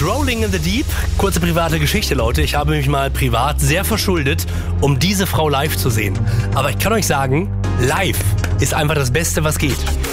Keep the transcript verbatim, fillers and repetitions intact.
Rolling in the Deep. Kurze private Geschichte, Leute. Ich habe mich mal privat sehr verschuldet, um diese Frau live zu sehen. Aber ich kann euch sagen, live ist einfach das Beste, was geht.